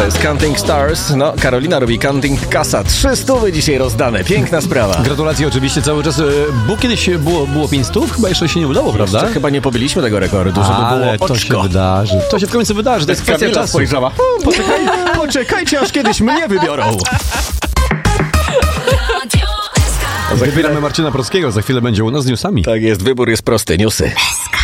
jest Counting Stars. No, Karolina robi Counting Kasa. 300 dzisiaj rozdane. Piękna sprawa. Gratulacje oczywiście cały czas. Bo kiedyś było 500? Chyba jeszcze się nie udało, prawda? Jeszcze chyba nie pobiliśmy tego rekordu, żeby Ale było to oczko. się wydarzy. To się w końcu wydarzy. To jest kwestia Kamila czasu. spojrzała. Poczekajcie, aż kiedyś mnie wybiorą. Zabieramy Marcina Prockiego. Za chwilę będzie u nas z newsami. Tak jest, wybór jest prosty. Newsy.